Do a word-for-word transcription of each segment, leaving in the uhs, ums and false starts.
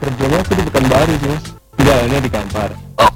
kerjanya aku di Pekanbaru sih mas, tinggalnya di Kampar. Oh,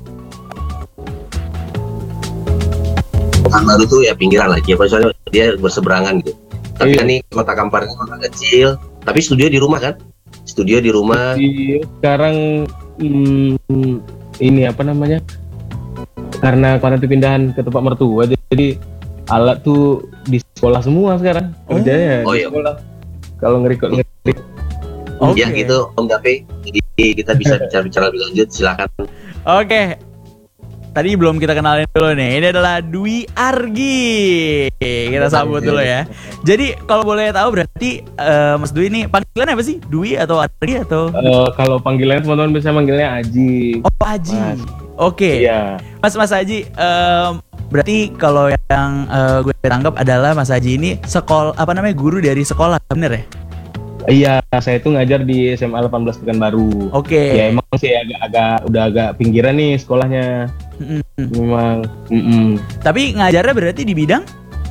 Pekanbaru tuh ya pinggiran lagi, apa soalnya dia berseberangan gitu. Tapi Iya. kan nih kota Kampar kan kota kecil, tapi studio di rumah kan? Studio di rumah. Jadi sekarang hmm, ini apa namanya? Karena karena pindahan ke tempat mertua, jadi alat tuh di sekolah semua sekarang. Oh. Kerjanya Oh, di iya. sekolah. Kalau ngerekod ngerekod. Oke. Ya gitu Om Davi, jadi kita bisa bicara-bicara lebih lanjut, silakan. Oke. Tadi belum kita kenalin dulu nih. Ini adalah Dwi Argi. Kita sambut dulu ya. Jadi kalau boleh tahu berarti eh, Mas Dwi ini panggilan apa sih? Dwi atau Argi atau? Eh, kalau panggilannya teman-teman bisa manggilnya Aji. Oh, Aji. Mas. Oke. Iya. Mas Mas Aji, em, berarti kalau yang eh, gue tangkap adalah Mas Aji ini sekolah apa namanya guru dari sekolah, bener ya? Iya, saya itu ngajar di S M A delapan belas Pekanbaru. Oke. Ya emang sih agak-agak udah agak pinggiran nih sekolahnya. Mm-mm. Memang mm-mm. Tapi ngajarnya berarti di bidang?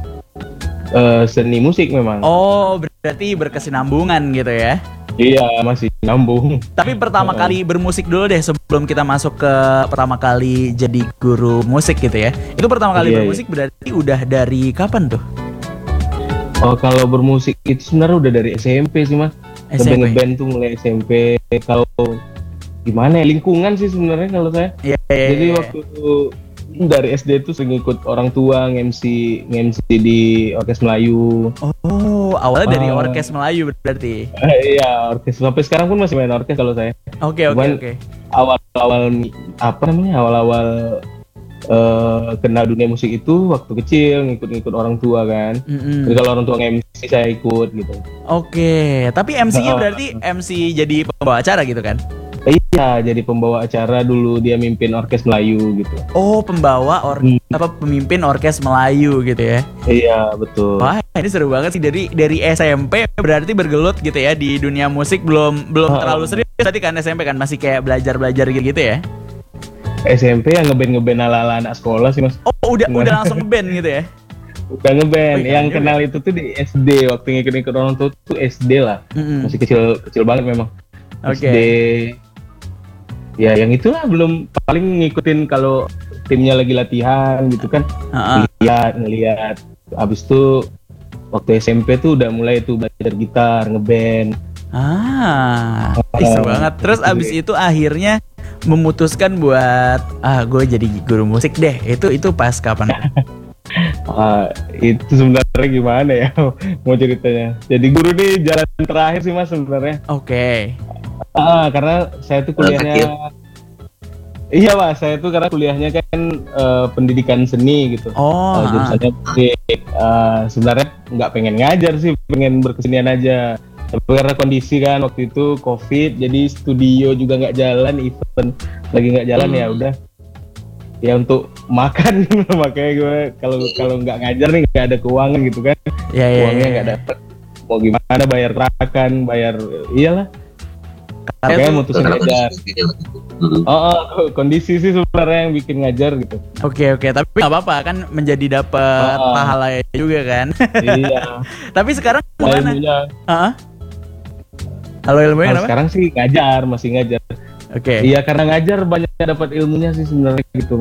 Eh, seni musik memang. Oh, berarti berkesinambungan gitu ya? Iya, masih nyambung. Tapi pertama kali bermusik dulu deh sebelum kita masuk ke pertama kali jadi guru musik gitu ya. Itu pertama kali Iya, bermusik berarti udah dari kapan tuh? Oh, kalau bermusik itu sebenarnya udah dari S M P sih mas. S M P. Ngeband tuh mulai S M P. Kalau gimana ya, lingkungan sih sebenarnya kalau saya. Iya. iya, Jadi iya. waktu itu dari S D tuh sering ikut orang tua nge-M C nge-M C di Orkes Melayu. Oh, awalnya dari Ah. orkes Melayu berarti. Eh, iya, orkes sampai sekarang pun masih main orkes kalau saya. Oke, oke, Cuman oke. awal-awal apa namanya? Awal-awal eh, kenal dunia musik itu waktu kecil ngikut-ngikut orang tua kan. Mm-mm. Jadi kalau orang tua nge-M C saya ikut gitu. Oke, tapi M C-nya Oh. berarti M C jadi pembawa acara gitu kan? Iya, jadi pembawa acara dulu dia mimpin Orkes Melayu gitu. Oh, pembawa or Hmm. apa pemimpin orkes Melayu gitu ya? Iya, betul. Wah, ini seru banget sih dari dari S M P berarti bergelut gitu ya di dunia musik belum belum Oh. terlalu serius tadi kan S M P kan masih kayak belajar-belajar gitu ya? S M P yang ngeband-ngeband ala-ala anak sekolah sih mas. Oh, udah udah langsung band gitu ya? Udah ngeband. Oh, iya, yang iya, kenal itu tuh di S D, waktu ngikut-ngikut orang tua tuh S D lah. Mm-mm. Masih kecil kecil banget memang. Oke. S D. Ya yang itulah, belum paling ngikutin kalau timnya lagi latihan gitu kan. Heeh. Lihat, ngelihat. Abis itu waktu S M P tuh udah mulai tuh belajar gitar, ngeband. Ah, ih, seru Oh, banget. Terus gitu abis deh. itu akhirnya memutuskan buat ah gue jadi guru musik deh. Itu itu pas kapan? Ah, itu sebenarnya gimana ya mau ceritanya. Jadi guru nih jalan terakhir sih mas sebenarnya. Oke. Ah, karena saya tuh kuliahnya. Iya mas, saya tuh karena kuliahnya kan eh, pendidikan seni gitu. Oh, Eh, jurusannya musik. Eh, sebenarnya nggak pengen ngajar sih, pengen berkesenian aja. Tapi karena kondisi kan waktu itu COVID, jadi studio juga nggak jalan, event lagi nggak jalan, Hmm. ya udah. Ya untuk makan makanya gue kalau kalau nggak ngajar nih nggak ada keuangan gitu kan, ya ya. uangnya ya. nggak dapet. Mau gimana, bayar trakan, bayar iyalah. Karena Makanya tuh- mutusin Karena ngajar. kondisi gitu. Hmm. Oh, oh, kondisi sih sebenarnya yang bikin ngajar gitu. Oke oke, tapi nggak apa-apa kan menjadi dapat Oh. pahala juga kan. Iya. Tapi sekarang Nah, gimana? ilmunya. Heeh. Halo ilmunya Nah, kenapa? sekarang sih ngajar, masih ngajar. Oke. Iya, karena ngajar banyak dapat ilmunya sih sebenarnya gitu.